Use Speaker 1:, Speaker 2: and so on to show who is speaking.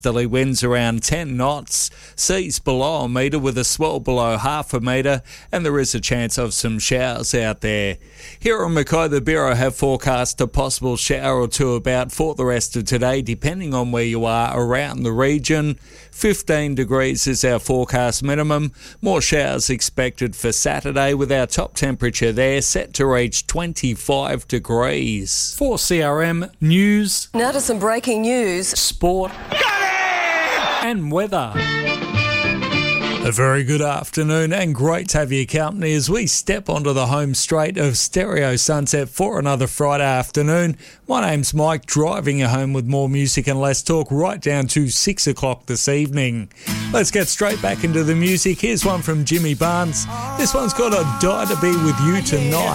Speaker 1: Westerly winds around 10 knots, seas below a metre with a swell below half a metre, and there is a chance of some showers out there. Here on Mackay, the Bureau have forecast a possible shower or two about for the rest of today, depending on where you are around the region. 15 degrees is our forecast minimum. More showers expected for Saturday, with our top temperature there set to reach 25 degrees. For CRM News.
Speaker 2: Now to some breaking news.
Speaker 1: Sport. And weather. A very good afternoon and great to have your company as we step onto the home straight of Stereo Sunset for another Friday afternoon. My name's Mike, driving you home with more music and less talk right down to 6 o'clock this evening. Let's get straight back into the music. Here's one from Jimmy Barnes. This one's called "I Die to Be With You Tonight."